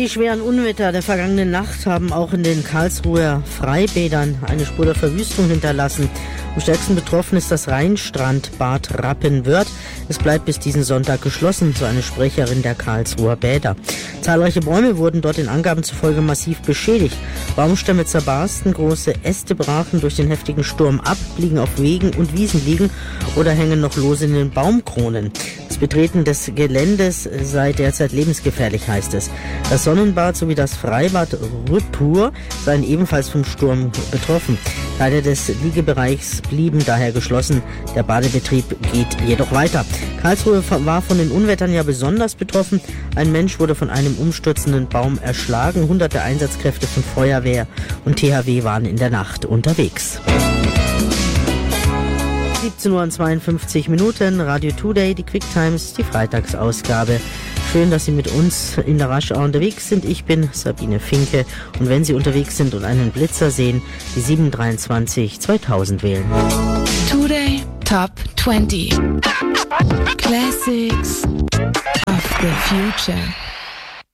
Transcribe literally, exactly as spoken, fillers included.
Die schweren Unwetter der vergangenen Nacht haben auch in den Karlsruher Freibädern eine Spur der Verwüstung hinterlassen. Am stärksten betroffen ist das Rheinstrandbad Rappenwörth. Es bleibt bis diesen Sonntag geschlossen, so eine Sprecherin der Karlsruher Bäder. Zahlreiche Bäume wurden dort den Angaben zufolge massiv beschädigt. Baumstämme zerbarsten, große Äste brachen durch den heftigen Sturm ab, liegen auf Wegen und Wiesen liegen oder hängen noch lose in den Baumkronen. Das Betreten des Geländes sei derzeit lebensgefährlich, heißt es. Das Sonnenbad sowie das Freibad Rüppur seien ebenfalls vom Sturm betroffen. Teile des Liegebereichs blieben daher geschlossen. Der Badebetrieb geht jedoch weiter. Karlsruhe war von den Unwettern ja besonders betroffen. Ein Mensch wurde von einem umstürzenden Baum erschlagen. Hunderte Einsatzkräfte von Feuerwehr und T H W waren in der Nacht unterwegs. siebzehn Uhr und zweiundfünfzig Minuten, Radio Today, die Quick Times, die Freitagsausgabe. Schön, dass Sie mit uns in der Raschau unterwegs sind. Ich bin Sabine Finke und wenn Sie unterwegs sind und einen Blitzer sehen, die sieben drei zwei zweitausend wählen. Today Top zwanzig Classics of the Future.